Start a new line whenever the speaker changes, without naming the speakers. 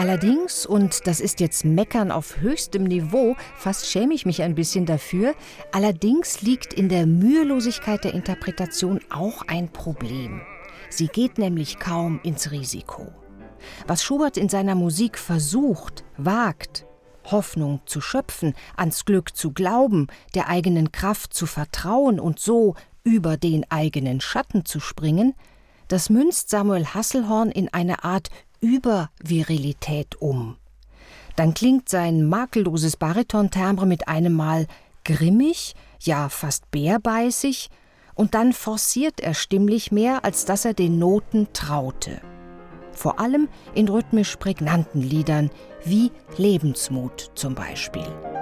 Allerdings, und das ist jetzt Meckern auf höchstem Niveau, fast schäme ich mich ein bisschen dafür, allerdings liegt in der Mühelosigkeit der Interpretation auch ein Problem. Sie geht nämlich kaum ins Risiko. Was Schubert in seiner Musik versucht, wagt, Hoffnung zu schöpfen, ans Glück zu glauben, der eigenen Kraft zu vertrauen und so über den eigenen Schatten zu springen, das münzt Samuel Hasselhorn in eine Art Übervirilität um. Dann klingt sein makelloses Baritontimbre mit einem Mal grimmig, ja fast bärbeißig, und dann forciert er stimmlich mehr, als dass er den Noten traute. Vor allem in rhythmisch prägnanten Liedern wie Lebensmut zum Beispiel.